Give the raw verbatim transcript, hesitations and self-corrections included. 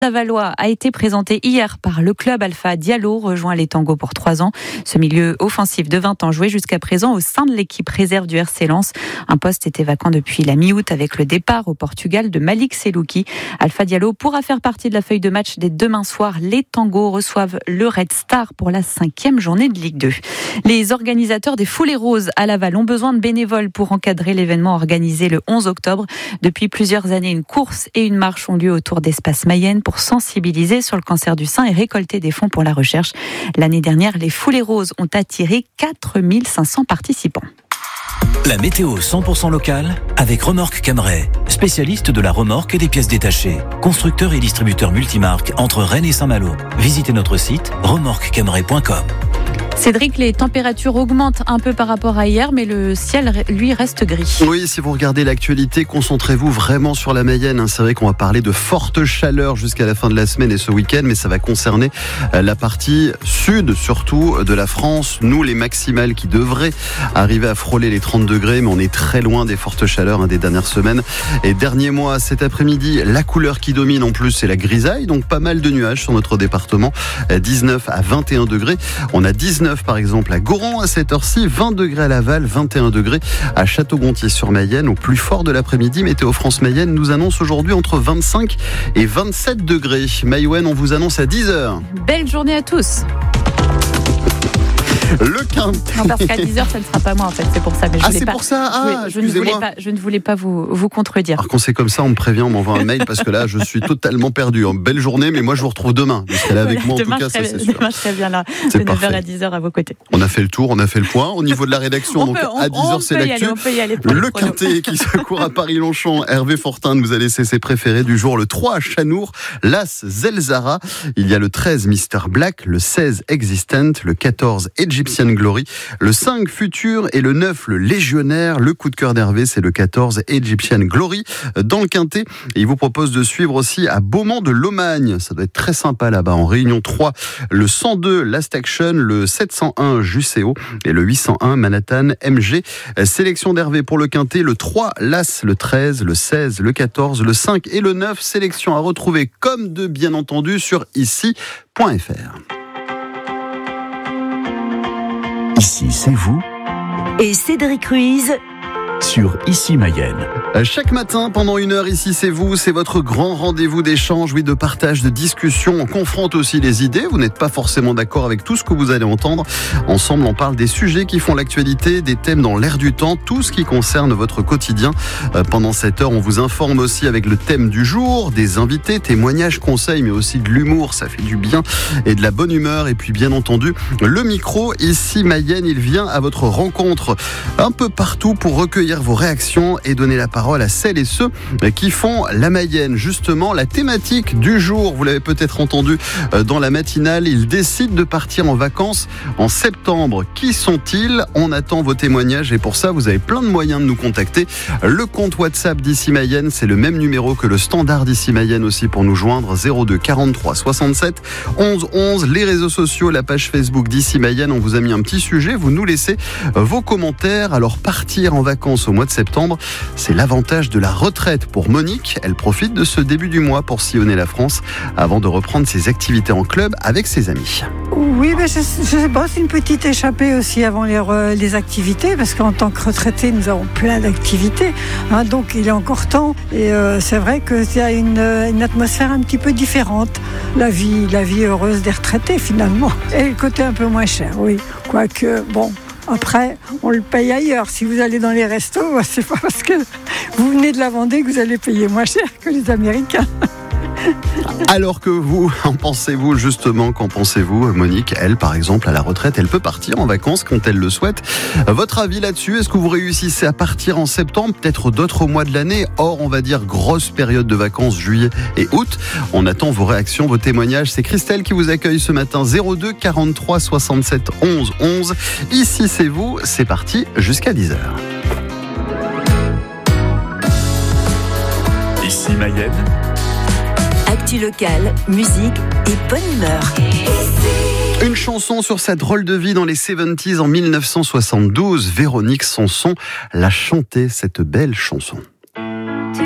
Valois a été présenté hier par le club Alpha Diallo, rejoint les Tangos pour trois ans. Ce milieu offensif de vingt ans jouait jusqu'à présent au sein de l'équipe réserve du R C Lens. Un poste était vacant depuis la mi-août avec le départ au Portugal de Malik Selouki. Alpha Diallo pourra faire partie de la feuille de match dès demain soir. Les Tangos reçoivent le Red Star pour la cinquième journée de Ligue deux. Les organisateurs des Foulées Roses à Laval ont besoin de bénévoles pour encadrer l'événement organisé le onze octobre. Depuis plusieurs années, une course et une marche ont lieu autour d'Espace Mayenne pour sensibiliser sur le cancer du sein et récolter des fonds pour la recherche. L'année dernière, les Foulées Roses ont attiré quatre mille cinq cents participants. La météo cent pour cent locale avec Remorque Camray, spécialiste de la remorque et des pièces détachées. Constructeur et distributeur multimarque entre Rennes et Saint-Malo. Visitez notre site remorque camray point com. Cédric, les températures augmentent un peu par rapport à hier, mais le ciel, lui, reste gris. Oui, si vous regardez l'actualité, concentrez-vous vraiment sur la Mayenne. C'est vrai qu'on va parler de forte chaleur jusqu'à la fin de la semaine et ce week-end, mais ça va concerner la partie sud, surtout de la France. Nous, les maximales qui devraient arriver à frôler les trente degrés, mais on est très loin des fortes chaleurs hein, des dernières semaines et derniers mois. Cet après-midi, la couleur qui domine en plus, c'est la grisaille, donc pas mal de nuages sur notre département. dix-neuf à vingt et un degrés. On a dix-neuf par exemple à Goron à cette heure-ci, vingt degrés à Laval, vingt et un degrés à Château-Gontier-sur-Mayenne. Au plus fort de l'après-midi, Météo France Mayenne nous annonce aujourd'hui entre vingt-cinq et vingt-sept degrés. Maïwen, on vous annonce à dix heures. Belle journée à tous. Le Quintet. Non, parce qu'à dix heures, ça ne sera pas moi en fait, c'est pour ça. Mais je ah, voulais c'est pas, pour ça ah, oui, je, ne voulais pas, je ne voulais pas vous, vous contredire. Alors quand c'est comme ça, on me prévient, on m'envoie un mail parce que là, je suis totalement perdu. Belle journée, mais moi, je vous retrouve demain. Vous serez là avec moi en demain, tout cas, serai, ça c'est sûr. Demain, je serai bien là, c'est de neuf heures parfait. à dix heures à vos côtés. On a fait le tour, on a fait le point. Au niveau de la rédaction, donc peut, on, à dix heures, c'est l'actu. Le Quintet qui se court à Paris-Longchamp. Hervé Fortin nous a laissé ses préférés du jour. Le trois à Chanour, l'As Zelzara. Il y a le treize Mister Black, le seize Existent, le quatorze Egyptian Glory, le cinq Futur et le neuf le Légionnaire. Le coup de cœur d'Hervé, c'est le quatorze Egyptian Glory dans le Quintet. Et il vous propose de suivre aussi à Beaumont de Lomagne. Ça doit être très sympa là-bas. En Réunion trois, le cent deux Last Action, le sept cent un Juséo et le huit cent un Manhattan M G. Sélection d'Hervé pour le Quintet, le trois l'As, le treize, le seize, le quatorze, le cinq et le neuf. Sélection à retrouver comme de bien entendu sur ici point f r. Ici, c'est vous. Et Cédric Ruiz sur Ici Mayenne. Chaque matin, pendant une heure, ici c'est vous, c'est votre grand rendez-vous d'échange, oui, de partage, de discussion. On confronte aussi les idées. Vous n'êtes pas forcément d'accord avec tout ce que vous allez entendre. Ensemble, on parle des sujets qui font l'actualité, des thèmes dans l'air du temps, tout ce qui concerne votre quotidien. Pendant cette heure, on vous informe aussi avec le thème du jour, des invités, témoignages, conseils, mais aussi de l'humour. Ça fait du bien et de la bonne humeur. Et puis, bien entendu, le micro, ici Mayenne, il vient à votre rencontre un peu partout pour recueillir vos réactions et donner la parole à celles et ceux qui font la Mayenne. Justement, la thématique du jour, vous l'avez peut-être entendu dans la matinale, ils décident de partir en vacances en septembre. Qui sont-ils ? On attend vos témoignages et pour ça, vous avez plein de moyens de nous contacter. Le compte WhatsApp d'Ici Mayenne, c'est le même numéro que le standard d'Ici Mayenne aussi pour nous joindre, zéro deux quarante-trois soixante-sept onze onze. Les réseaux sociaux, la page Facebook d'Ici Mayenne, on vous a mis un petit sujet, vous nous laissez vos commentaires. Alors partir en vacances au mois de septembre, c'est l'avantage de la retraite pour Monique. Elle profite de ce début du mois pour sillonner la France avant de reprendre ses activités en club avec ses amis. Oui, ben je, je sais pas, c'est une petite échappée aussi avant les, les activités, parce qu'en tant que retraité, nous avons plein d'activités, hein, donc il est encore temps. Et euh, c'est vrai qu'il y a une, une atmosphère un petit peu différente, la vie, la vie heureuse des retraités finalement, et le côté un peu moins cher, oui. Quoique, bon... Après, on le paye ailleurs. Si vous allez dans les restos, c'est pas parce que vous venez de la Vendée que vous allez payer moins cher que les Américains. Alors que vous, en pensez-vous justement, qu'en pensez-vous Monique, elle par exemple à la retraite, elle peut partir en vacances quand elle le souhaite. Votre avis là-dessus, est-ce que vous réussissez à partir en septembre, peut-être d'autres mois de l'année, hors on va dire grosse période de vacances, juillet et août? On attend vos réactions, vos témoignages. C'est Christelle qui vous accueille ce matin, zéro deux quarante-trois soixante-sept onze onze. Ici c'est vous, c'est parti jusqu'à dix heures. Ici Mayenne. Actu locale, musique et bonne humeur. Une chanson sur sa drôle de vie dans les soixante-dix en mille neuf cent soixante-douze. Véronique Sanson l'a chanté, cette belle chanson.